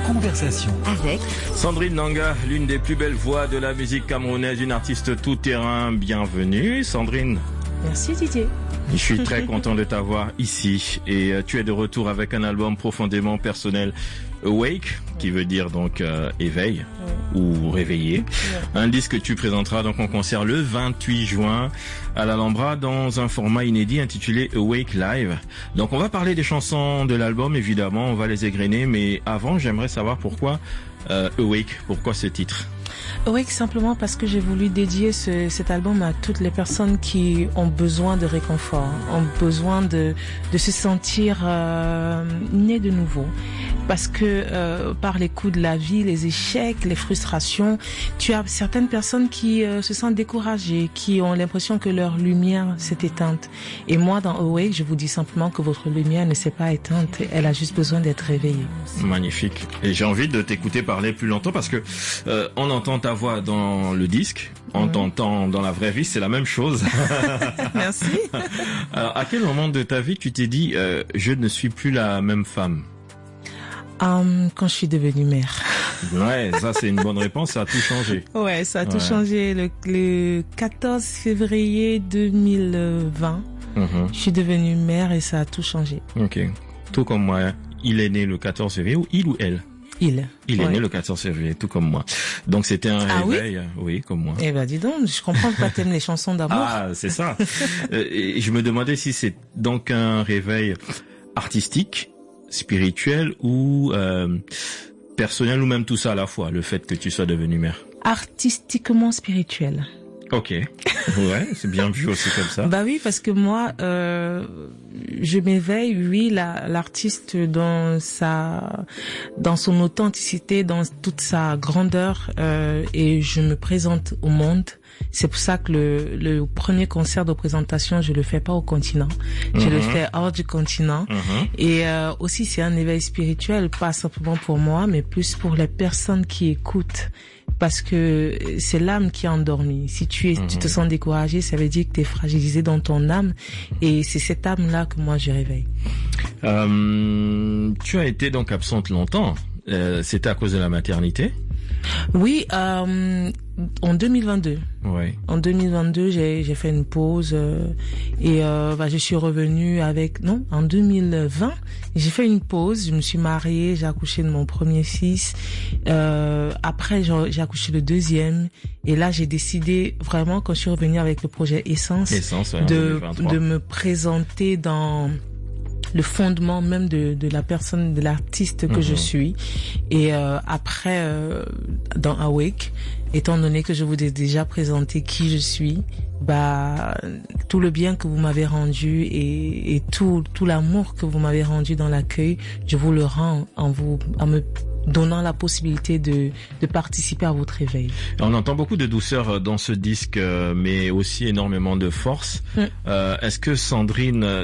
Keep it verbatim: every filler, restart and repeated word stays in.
Conversation avec Sandrine Nanga, l'une des plus belles voix de la musique camerounaise, une artiste tout-terrain. Bienvenue Sandrine. Merci Didier. Je suis très content de t'avoir ici et euh, tu es de retour avec un album profondément personnel, Awake, qui veut dire donc euh, éveil ouais. ou réveillé. Ouais. Un disque que tu présenteras donc en concert le vingt-huit juin à l'Alhambra dans un format inédit intitulé Awake Live. Donc on va parler des chansons de l'album évidemment, on va les égrener, mais avant j'aimerais savoir pourquoi euh, Awake, pourquoi ce titre? Oui, simplement parce que j'ai voulu dédier ce, cet album à toutes les personnes qui ont besoin de réconfort, ont besoin de, de se sentir euh, nées de nouveau. Parce que euh, par les coups de la vie, les échecs, les frustrations, tu as certaines personnes qui euh, se sentent découragées, qui ont l'impression que leur lumière s'est éteinte. Et moi, dans Awake, je vous dis simplement que votre lumière ne s'est pas éteinte, elle a juste besoin d'être réveillée. Magnifique. Et j'ai envie de t'écouter parler plus longtemps parce que euh, on entend ta voix dans le disque, on mmh. t'entend dans la vraie vie, c'est la même chose. Merci. Alors, à quel moment de ta vie tu t'es dit euh, je ne suis plus la même femme? Um, quand je suis devenue mère. Ouais, ça c'est une bonne réponse, ça a tout changé. Ouais, ça a tout ouais. changé. Le, le quatorze février deux mille vingt, mm-hmm. je suis devenue mère et ça a tout changé. Ok, tout comme moi. Il est né le quatorze février, ou il ou elle? Il. Il est ouais. né le quatorze février, tout comme moi. Donc c'était un ah réveil, oui, oui, comme moi. Eh ben dis donc, je comprends pas t'aimes les chansons d'amour. Ah, c'est ça. euh, et je me demandais si c'est donc un réveil artistique, spirituel ou euh, personnel ou même tout ça à la fois, le fait que tu sois devenue mère. Artistiquement spirituel. Ok, ouais, c'est bien vu aussi comme ça. Bah oui, parce que moi, euh, je m'éveille, oui, la, l'artiste dans sa, dans son authenticité, dans toute sa grandeur, euh, et je me présente au monde. C'est pour ça que le, le premier concert de présentation, je le fais pas au continent, je mm-hmm. le fais hors du continent. Mm-hmm. Et euh, aussi, c'est un éveil spirituel, pas simplement pour moi, mais plus pour les personnes qui écoutent. Parce que c'est l'âme qui est endormie. Si tu es, mmh. tu te sens découragé, ça veut dire que tu es fragilisé dans ton âme. Et c'est cette âme-là que moi je réveille. Euh, tu as été donc absente longtemps. Euh, c'était à cause de la maternité? Oui, euh, en deux mille vingt-deux. Ouais. En deux mille vingt-deux, j'ai, j'ai fait une pause euh, et euh, bah, je suis revenue avec... Non, en deux mille vingt, j'ai fait une pause. Je me suis mariée, j'ai accouché de mon premier fils. Euh, après, j'ai, j'ai accouché le deuxième. Et là, j'ai décidé vraiment, quand je suis revenue avec le projet Essence, Essence ouais, de, de me présenter dans... le fondement même de, de la personne, de l'artiste que mmh. je suis. Et euh, après, euh, dans Awake, étant donné que je vous ai déjà présenté qui je suis, bah tout le bien que vous m'avez rendu et, et tout tout l'amour que vous m'avez rendu dans l'accueil, je vous le rends en vous en me donnant la possibilité de, de participer à votre éveil. On entend beaucoup de douceur dans ce disque, mais aussi énormément de force. Mmh. Euh, est-ce que Sandrine